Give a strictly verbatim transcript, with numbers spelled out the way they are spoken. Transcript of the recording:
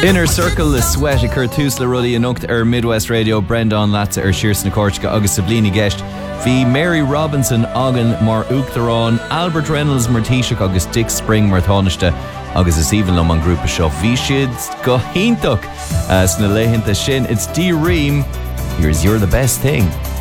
Inner Circle le sweat a chur tús le rudí an ucht ar Midwest Radio Brendan Latza ar Sirs na Córteacha agus sa bliana gceist. Bhí Mary Robinson agan mar uachtarrán, Albert Reynolds mar Taoiseach agus Dick Spring mar tháinaiste agus is even lom an grúpa seo. Bhí siad go híntaach uh, sna leitheanta sin. It's D Ream. Here's You're the Best Thing.